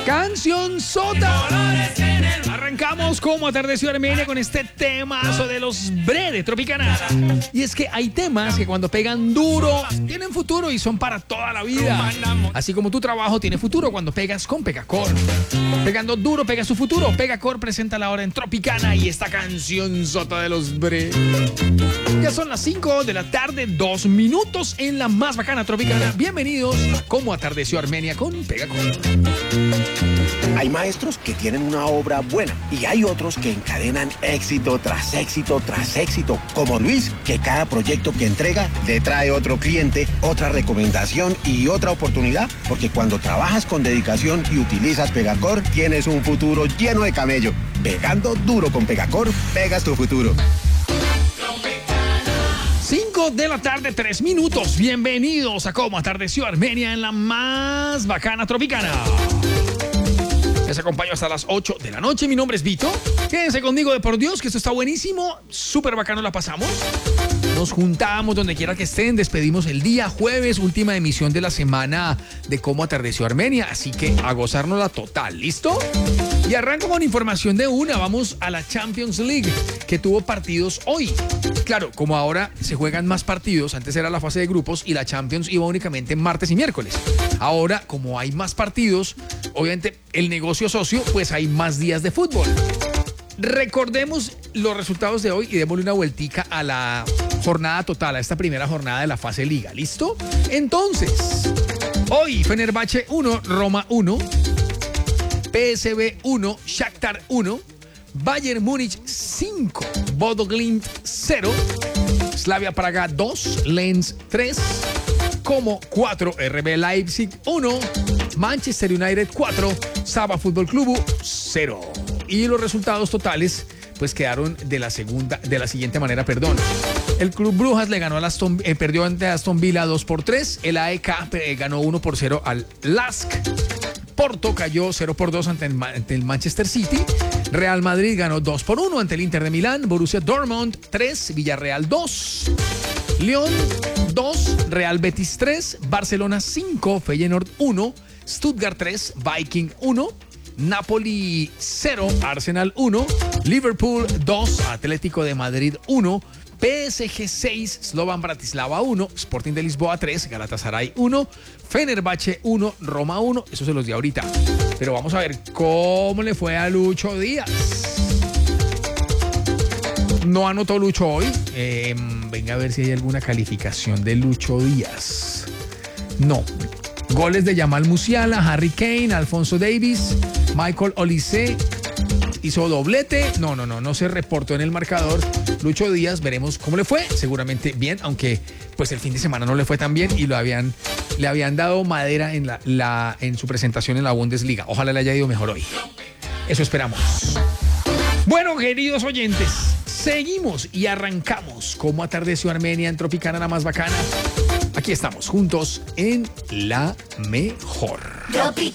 Canción Sota. Arrancamos como Atardeció Armenia con este temazo de los Bre de Tropicana. Y es que hay temas que cuando pegan duro tienen futuro y son para toda la vida. Así como tu trabajo tiene futuro cuando pegas con Pegacor. Pegando duro pega su futuro. Pegacor presenta la hora en Tropicana y esta Canción Sota de los Bre. Ya son las 5 de la tarde, 2 minutos en la más bacana Tropicana. Bienvenidos a Como Atardeció Armenia con Pegacor. Hay maestros que tienen una obra buena y hay otros que encadenan éxito tras éxito tras éxito, como Luis, que cada proyecto que entrega le trae otro cliente, otra recomendación y otra oportunidad, porque cuando trabajas con dedicación y utilizas Pegacor, tienes un futuro lleno de camello. Pegando duro con Pegacor, pegas tu futuro. 5 de la tarde, 3 minutos. Bienvenidos a Como Atardeció Armenia en la más bacana Tropicana. Les acompaño hasta las 8 de la noche. Mi nombre es Vito. Quédense conmigo de por Dios, que esto está buenísimo. Súper bacano la pasamos. Nos juntamos donde quiera que estén. Despedimos el día jueves, última emisión de la semana de Cómo Atardeció Armenia. Así que a gozarnos la total. ¿Listo? Y arranco con información de una. Vamos a la Champions League, que tuvo partidos hoy. Claro, como ahora se juegan más partidos, antes era la fase de grupos y la Champions iba únicamente martes y miércoles. Ahora, como hay más partidos, obviamente el negocio socio, pues hay más días de fútbol. Recordemos los resultados de hoy y démosle una vueltica a la jornada total, a esta primera jornada de la fase Liga. ¿Listo? Entonces, hoy Fenerbahce 1, Roma 1, PSV 1, Shakhtar 1, Bayern Múnich 5, Bodo Glimt 0, Slavia Praga 2, Lens 3, Como 4, RB Leipzig 1, Manchester United 4, Saba Fútbol Club 0. Y los resultados totales pues quedaron de la siguiente manera, El Club Brujas le ganó perdió ante Aston Villa 2-3, el AEK ganó 1-0 al LASK, Porto cayó 0-2 ante el Manchester City, Real Madrid ganó 2-1 ante el Inter de Milán, Borussia Dortmund 3, Villarreal 2, Lyon 2, Real Betis 3, Barcelona 5, Feyenoord 1, Stuttgart 3, Viking 1, Napoli 0, Arsenal 1, Liverpool 2, Atlético de Madrid 1, PSG 6, Slovan Bratislava 1, Sporting de Lisboa 3, Galatasaray 1, Fenerbahce 1, Roma 1. Eso se los di ahorita. Pero vamos a ver cómo le fue a Lucho Díaz. No anotó Lucho hoy. Venga a ver si hay alguna calificación de Lucho Díaz. No. Goles de Yamal Musiala, Harry Kane, Alfonso Davies, Michael Olise hizo doblete. No se reportó en el marcador. Lucho Díaz, veremos cómo le fue. Seguramente bien, aunque pues el fin de semana no le fue tan bien y le habían dado madera en su presentación en la Bundesliga. Ojalá le haya ido mejor hoy. Eso esperamos. Bueno, queridos oyentes, seguimos y arrancamos Como Atardeció Armenia en Tropicana, la más bacana. Aquí estamos juntos en la mejor.